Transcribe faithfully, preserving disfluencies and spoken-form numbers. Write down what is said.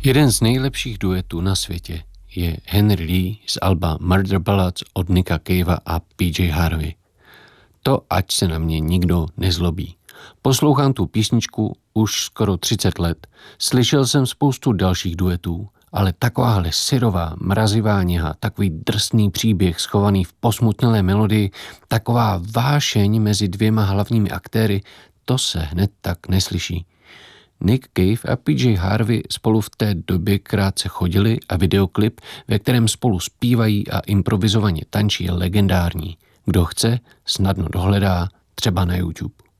Jeden z nejlepších duetů na světě je Henry Lee z alba Murder Ballads od Nicka Cavea a P J Harvey. To ať se na mě nikdo nezlobí. Poslouchám tu písničku už skoro třicet let. Slyšel jsem spoustu dalších duetů, ale takováhle syrová, mrazivá něha, takový drsný příběh schovaný v posmutnělé melodii, taková vášeň mezi dvěma hlavními aktéry, to se hned tak neslyší. Nick Cave a P J Harvey spolu v té době krátce chodili a videoklip, ve kterém spolu zpívají a improvizovaně tančí, je legendární. Kdo chce, snadno dohledá, třeba na YouTube.